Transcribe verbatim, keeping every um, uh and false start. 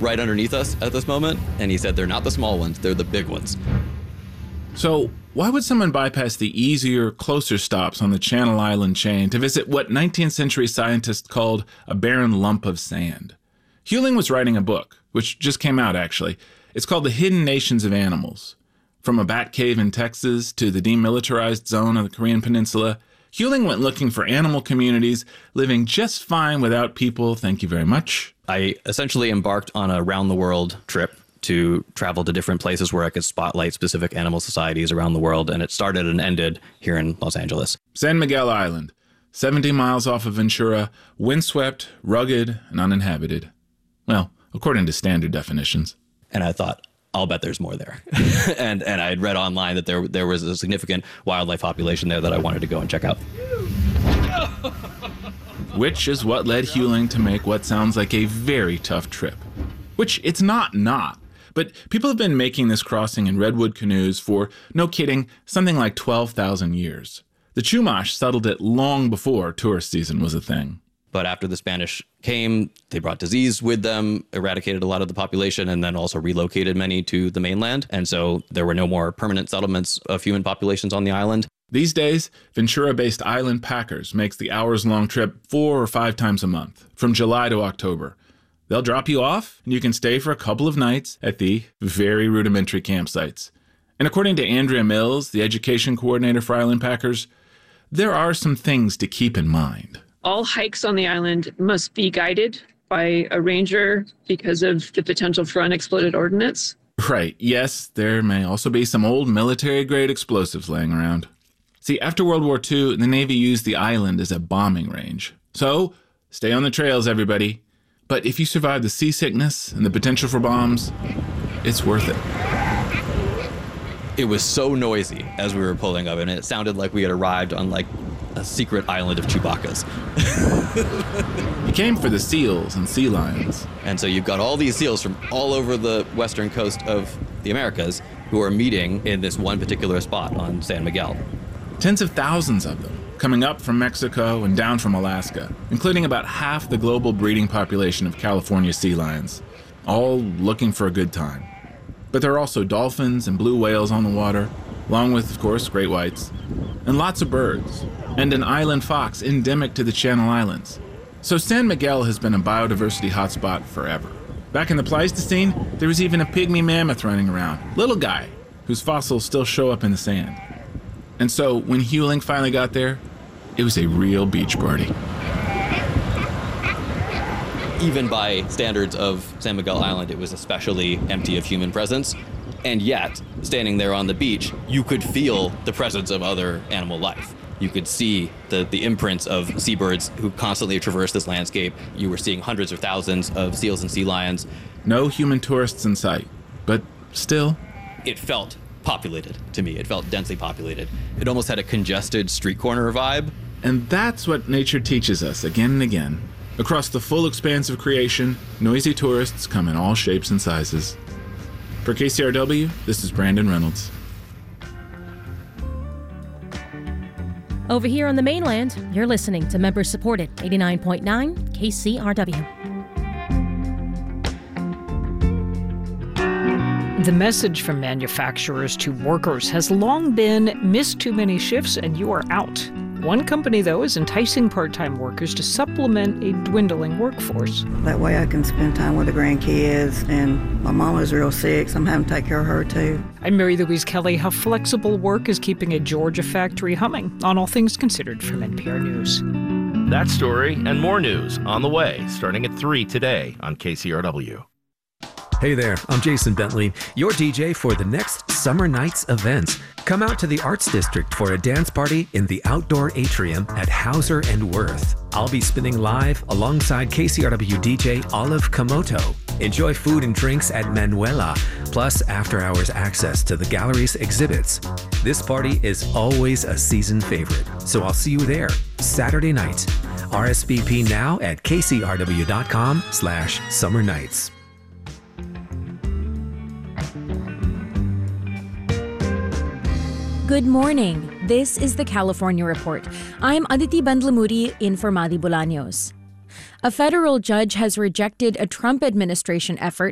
right underneath us at this moment, and he said they're not the small ones, they're the big ones. So why would someone bypass the easier, closer stops on the Channel Island chain to visit what nineteenth century scientists called a barren lump of sand? Huling was writing a book, which just came out actually. It's called The Hidden Nations of Animals. From a bat cave in Texas to the demilitarized zone of the Korean Peninsula, Huling went looking for animal communities living just fine without people, thank you very much. I essentially embarked on a round-the-world trip to travel to different places where I could spotlight specific animal societies around the world, and it started and ended here in Los Angeles. San Miguel Island, seventy miles off of Ventura, windswept, rugged, and uninhabited. Well, according to standard definitions. And I thought, I'll bet there's more there. and and I had read online that there there was a significant wildlife population there that I wanted to go and check out. Which is what led Huling to make what sounds like a very tough trip. Which it's not not. But people have been making this crossing in redwood canoes for, no kidding, something like twelve thousand years. The Chumash settled it long before tourist season was a thing. But after the Spanish came, they brought disease with them, eradicated a lot of the population, and then also relocated many to the mainland. And so there were no more permanent settlements of human populations on the island. These days, Ventura-based Island Packers makes the hours-long trip four or five times a month, from July to October. They'll drop you off, and you can stay for a couple of nights at the very rudimentary campsites. And according to Andrea Mills, the education coordinator for Island Packers, there are some things to keep in mind. All hikes on the island must be guided by a ranger because of the potential for unexploded ordnance. Right, yes, there may also be some old military-grade explosives laying around. See, after World War Two, the Navy used the island as a bombing range. So, stay on the trails, everybody. But if you survive the seasickness and the potential for bombs, it's worth it. It was so noisy as we were pulling up, and it sounded like we had arrived on like a secret island of Chewbacca's. You came for the seals and sea lions. And so you've got all these seals from all over the western coast of the Americas who are meeting in this one particular spot on San Miguel. Tens of thousands of them, coming up from Mexico and down from Alaska, including about half the global breeding population of California sea lions, all looking for a good time. But there are also dolphins and blue whales on the water, along with, of course, great whites, and lots of birds, and an island fox endemic to the Channel Islands. So San Miguel has been a biodiversity hotspot forever. Back in the Pleistocene, there was even a pygmy mammoth running around, little guy, whose fossils still show up in the sand. And so when Huling finally got there, it was a real beach party. Even by standards of San Miguel Island, it was especially empty of human presence. And yet, standing there on the beach, you could feel the presence of other animal life. You could see the, the imprints of seabirds who constantly traverse this landscape. You were seeing hundreds or thousands of seals and sea lions. No human tourists in sight, but still. It felt populated to me. It felt densely populated. It almost had a congested street corner vibe. And that's what nature teaches us again and again. Across the full expanse of creation, noisy tourists come in all shapes and sizes. For K C R W, this is Brandon Reynolds. Over here on the mainland, you're listening to member-supported eighty-nine point nine K C R W. The message from manufacturers to workers has long been, miss too many shifts and you are out. One company, though, is enticing part-time workers to supplement a dwindling workforce. That way I can spend time with the grandkids, and my mama's real sick, so I'm having to take care of her, too. I'm Mary Louise Kelly. How flexible work is keeping a Georgia factory humming on All Things Considered from N P R News. That story and more news on the way, starting at three today on K C R W. Hey there, I'm Jason Bentley, your D J for the next Summer Nights event. Come out to the Arts District for a dance party in the outdoor atrium at Hauser and Worth. I'll be spinning live alongside K C R W D J Olive Komoto. Enjoy food and drinks at Manuela, plus after-hours access to the gallery's exhibits. This party is always a season favorite, so I'll see you there Saturday night. R S V P now at kcrw.com slash summer nights. Good morning. This is the California Report. I'm Aditi Bandlamudi in for Madi Bolaños. A federal judge has rejected a Trump administration effort